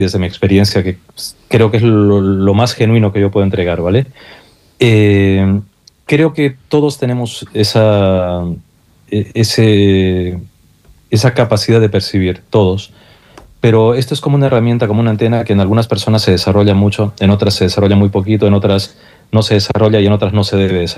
desde mi experiencia, que creo que es lo más genuino que yo puedo entregar, ¿vale? Eh, Creo que todos tenemos ese, esa capacidad de percibir, todos. Pero esto es como una herramienta, como una antena que en algunas personas se desarrolla mucho, en otras se desarrolla muy poquito, en otras no se desarrolla y en otras no se debe desarrollar.